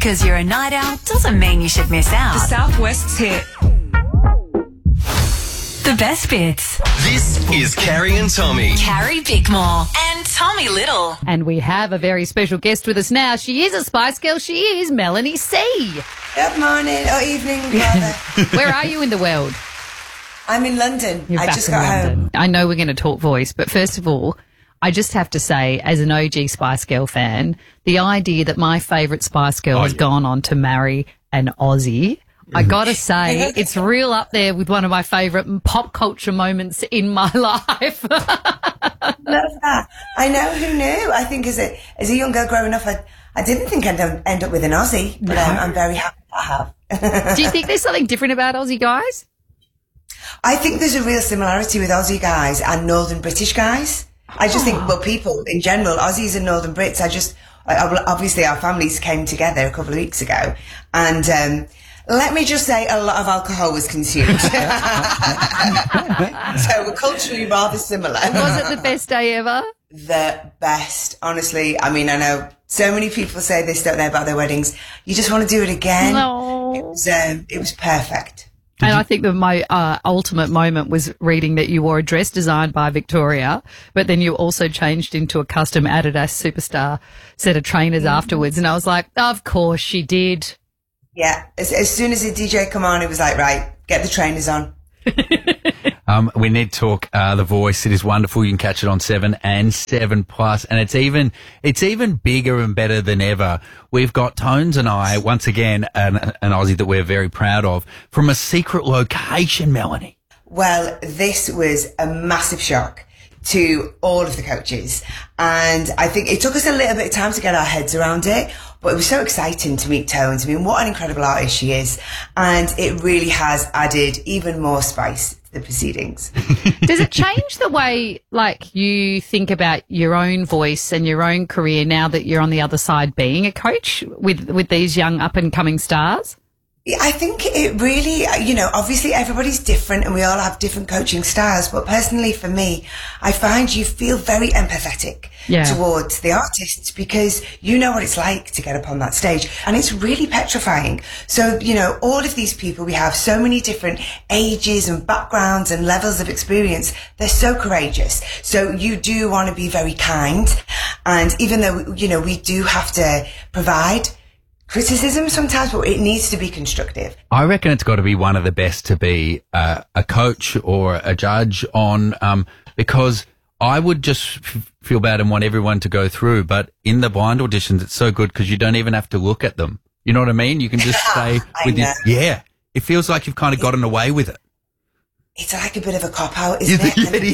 Because you're a night owl doesn't mean you should miss out. The Southwest's hit. The best bits. This is Carrie and Tommy. Carrie Bickmore and Tommy Little. And we have a very special guest with us now. She is a Spice Girl. She is Melanie C. Good morning or evening, rather. Where are you in the world? I'm in London. You're I back just in got London. home. I know we're going to talk voice, but first of all, I just have to say, as an OG Spice Girl fan, the idea that my favourite Spice Girl has gone on to marry an Aussie, I got to say, it's real up there with one of my favourite pop culture moments in my life. Love that. I know, who knew? I think as a young girl growing up, I didn't think I'd end up with an Aussie, but I'm very happy I have. Do you think there's something different about Aussie guys? I think there's a real similarity with Aussie guys and Northern British guys. I just think, well, people in general, Aussies and Northern Brits, obviously our families came together a couple of weeks ago, and let me just say a lot of alcohol was consumed. So we're culturally rather similar. Was it the best day ever? The best, honestly. I mean, I know so many people say this, don't they, about their weddings. You just want to do it again. No. It was perfect. And I think that my ultimate moment was reading that you wore a dress designed by Victoria, but then you also changed into a custom Adidas Superstar set of trainers afterwards. And I was like, of course she did. Yeah. As soon as the DJ come on, it was like, right, get the trainers on. We need to talk The Voice. It is wonderful. You can catch it on 7 and 7 Plus, and it's even bigger and better than ever. We've got Tones and I, once again, an Aussie that we're very proud of, from a secret location, Melanie. Well, this was a massive shock to all of the coaches, and I think it took us a little bit of time to get our heads around it, but it was so exciting to meet Tones. I mean, what an incredible artist she is, and it really has added even more spice to the proceedings. Does it change the way, like, you think about your own voice and your own career now that you're on the other side being a coach with these young up-and-coming stars? I think it really, obviously everybody's different and we all have different coaching styles, but personally for me, I find you feel very empathetic towards the artists because you know what it's like to get up on that stage, and it's really petrifying. So, all of these people, we have so many different ages and backgrounds and levels of experience. They're so courageous. So you do want to be very kind. And even though, we do have to provide criticism sometimes, but it needs to be constructive. I reckon it's got to be one of the best to be a coach or a judge on, because I would just feel bad and want everyone to go through. But in the blind auditions, it's so good because you don't even have to look at them. You know what I mean? You can just stay with it. Yeah. It feels like you've kind of gotten away with it. It's like a bit of a cop-out, isn't it? It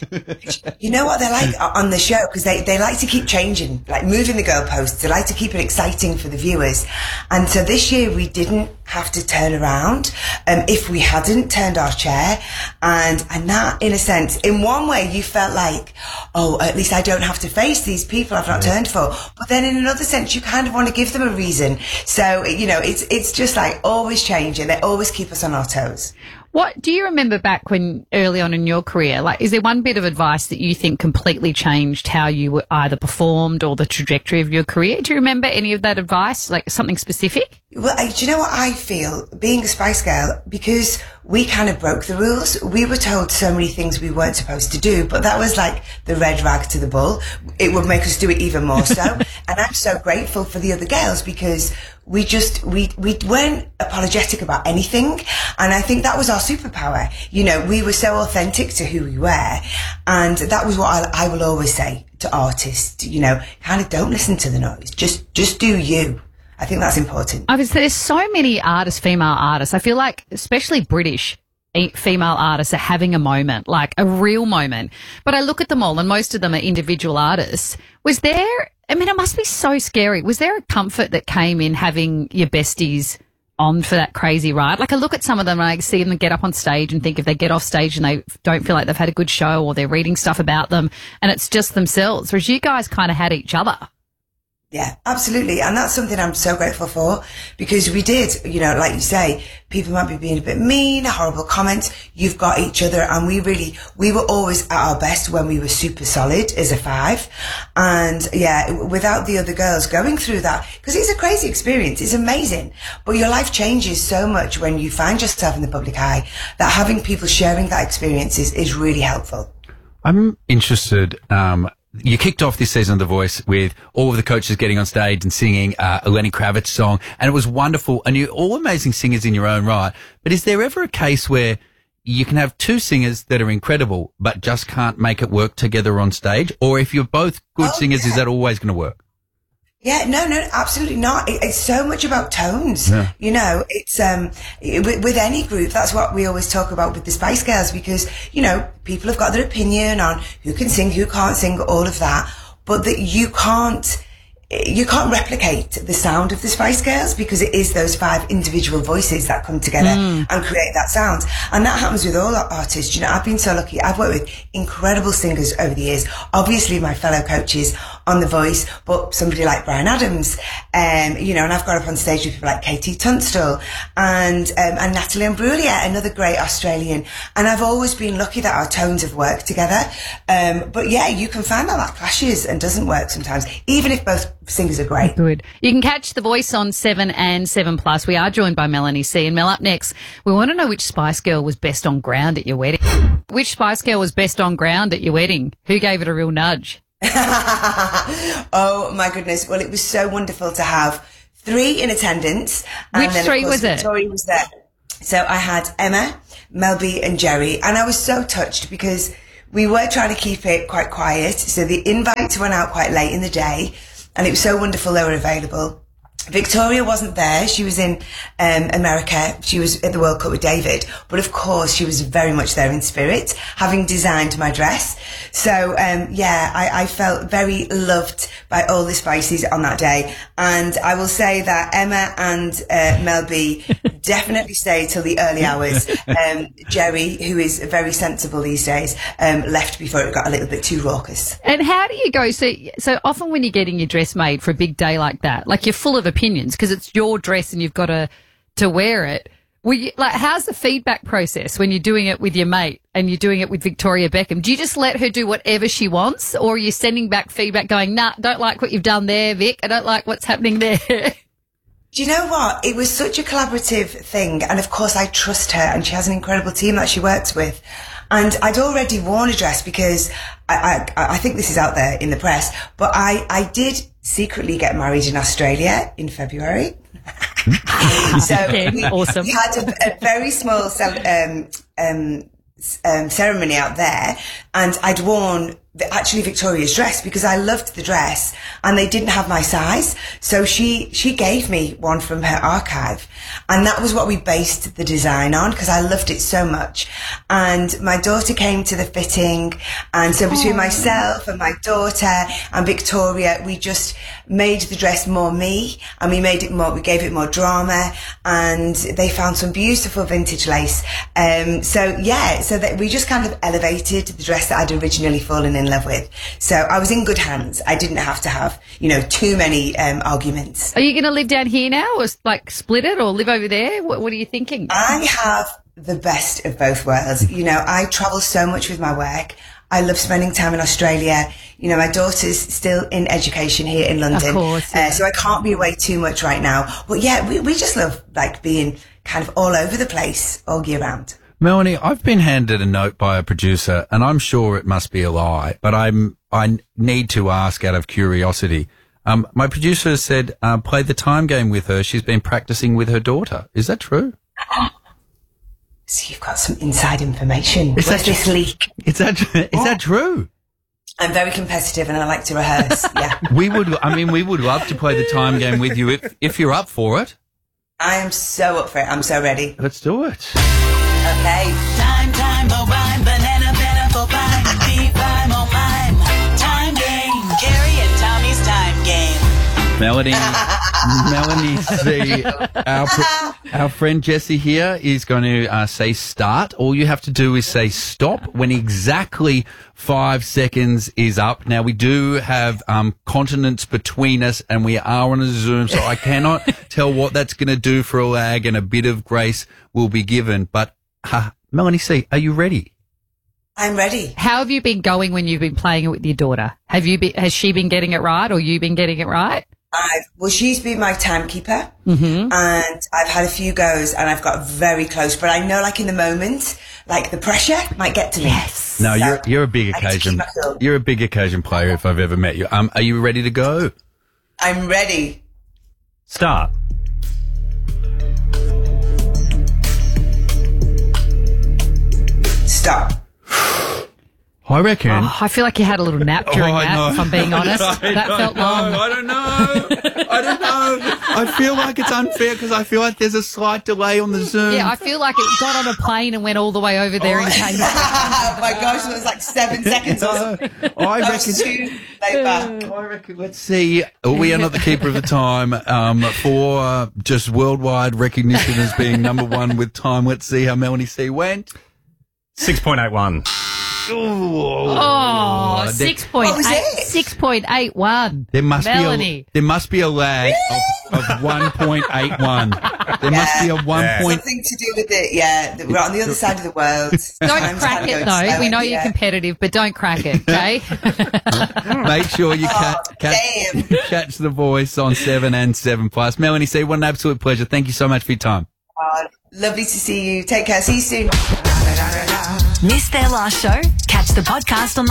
is. You know what they're like on the show? Because they like to keep changing, like moving the goalposts. They like to keep it exciting for the viewers. And so this year we didn't have to turn around if we hadn't turned our chair. And that, in a sense, in one way you felt like, oh, at least I don't have to face these people I've not turned for. But then in another sense, you kind of want to give them a reason. So, it's just like always changing. They always keep us on our toes. What do you remember back when early on in your career? Like, is there one bit of advice that you think completely changed how you either performed or the trajectory of your career? Do you remember any of that advice, like something specific? Well, do you know what I feel? Being a Spice Girl, because we kind of broke the rules. We were told so many things we weren't supposed to do, but that was like the red rag to the bull. It would make us do it even more so. And I'm so grateful for the other girls because we weren't apologetic about anything. And I think that was our superpower. We were so authentic to who we were. And that was what I will always say to artists, kind of don't listen to the noise. Just do you. I think that's important. Obviously, there's so many female artists. I feel like, especially British female artists are having a moment, like a real moment. But I look at them all and most of them are individual artists. It must be so scary. Was there a comfort that came in having your besties on for that crazy ride? Like, I look at some of them and I see them get up on stage and think if they get off stage and they don't feel like they've had a good show or they're reading stuff about them and it's just themselves, whereas you guys kind of had each other. Yeah, absolutely. And that's something I'm so grateful for, because we did, you know, like you say, people might be being a bit mean, horrible comments. You've got each other, and we were always at our best when we were super solid as a 5. And yeah, without the other girls going through that, because it's a crazy experience. It's amazing. But your life changes so much when you find yourself in the public eye, that having people sharing that experience is really helpful. I'm interested, you kicked off this season of The Voice with all of the coaches getting on stage and singing a Lenny Kravitz song, and it was wonderful, and you're all amazing singers in your own right. But is there ever a case where you can have 2 singers that are incredible but just can't make it work together on stage? Or if you're both good singers, is that always going to work? Yeah, no, absolutely not. It's so much about tones. Yeah. You know, it's, with any group, that's what we always talk about with the Spice Girls, because, you know, people have got their opinion on who can sing, who can't sing, all of that, but that you can't replicate the sound of the Spice Girls, because it is those 5 individual voices that come together and create that sound. And that happens with all our artists. You know, I've been so lucky. I've worked with incredible singers over the years. Obviously, my fellow coaches on The Voice, but somebody like Bryan Adams, you know, and I've got up on stage with people like Katie Tunstall and Natalie Imbruglia, another great Australian. And I've always been lucky that our tones have worked together. But yeah, you can find that clashes and doesn't work sometimes, even if both singers are great. Good. You can catch The Voice on 7 and 7+. We are joined by Melanie C. And Mel, up next, we want to know which Spice Girl was best on ground at your wedding. Which Spice Girl was best on ground at your wedding? Who gave it a real nudge? Oh my goodness. Well, it was so wonderful to have 3 in attendance. And which then, 3 was it? Victoria was there. So I had Emma, Mel B and Jerry. And I was so touched because we were trying to keep it quite quiet. So the invites went out quite late in the day. And it was so wonderful they were available. Victoria wasn't there. She was in America. She was at the World Cup with David. But of course, she was very much there in spirit, having designed my dress. So, yeah, I felt very loved by all the Spices on that day. And I will say that Emma and Mel B definitely stayed till the early hours. Jerry, who is very sensible these days, left before it got a little bit too raucous. And how do you go? So often when you're getting your dress made for a big day like that, like you're full of opinions because it's your dress and you've got to wear it. How's the feedback process when you're doing it with your mate and you're doing it with Victoria Beckham? Do you just let her do whatever she wants, or are you sending back feedback going, nah, don't like what you've done there, Vic. I don't like what's happening there. Do you know what? It was such a collaborative thing. And of course I trust her, and she has an incredible team that she works with. And I'd already worn a dress because I think this is out there in the press, but I did secretly get married in Australia in February. So awesome. We had a very small ceremony out there, and I'd worn actually Victoria's dress because I loved the dress and they didn't have my size. So she gave me one from her archive, and that was what we based the design on because I loved it so much. And my daughter came to the fitting, and so between myself and my daughter and Victoria, we just made the dress more me, and we gave it more drama, and they found some beautiful vintage lace. So that we just kind of elevated the dress that I'd originally fallen in love with. So I was in good hands. I didn't have to have, too many arguments. Are you going to live down here now, or split it, or live over there? What are you thinking? I have the best of both worlds. I travel so much with my work. I love spending time in Australia. My daughter's still in education here in London. Of course, yeah. So I can't be away too much right now. But yeah, we just love being kind of all over the place all year round. Melanie, I've been handed a note by a producer, and I'm sure it must be a lie, but I need to ask out of curiosity. My producer has said, play the time game with her. She's been practicing with her daughter. Is that true? So you've got some inside information. Where's this leak? Is that true? I'm very competitive and I like to rehearse. Yeah. We would love to play the time game with you if you're up for it. I am so up for it. I'm so ready. Let's do it. Okay. Time, for rhyme, banana, for pie, be rhyme, oh mime. Time game, Carrie and Tommy's time game. Melanie C, our friend Jessie here is going to say start. All you have to do is say stop when exactly 5 seconds is up. Now, we do have continents between us and we are on a Zoom, so I cannot tell what that's going to do for a lag, and a bit of grace will be given. But Melanie C, are you ready? I'm ready. How have you been going when you've been playing it with your daughter? Has she been getting it right, or you been getting it right? Well, she's been my timekeeper, and I've had a few goes, and I've got very close. But I know, like in the moment, like the pressure might get to me. Yes. No, So you're a big occasion. You're a big occasion player if I've ever met you. Are you ready to go? I'm ready. Start. Stop. I reckon. Oh, I feel like you had a little nap during that, if I'm being honest. That felt long. I don't know. I feel like it's unfair because I feel like there's a slight delay on the Zoom. Yeah, I feel like it got on a plane and went all the way over there and came back. Oh my gosh, it was like 7 seconds or something. I That was too late back. I reckon. Let's see. We are not the keeper of the time for just worldwide recognition as being number one with time. Let's see how Melanie C went. 6.81. Oh, 6.81. There must Melanie. be a lag of 1.81. There must be a 1. Something to do with it, yeah. We're on the other side of the world. Don't crack it, though. We know you're competitive, but don't crack it, okay? Make sure you catch the voice on 7 and 7+. Melanie C, what an absolute pleasure. Thank you so much for your time. Lovely to see you. Take care. See you soon. Missed their last show? Catch the podcast on the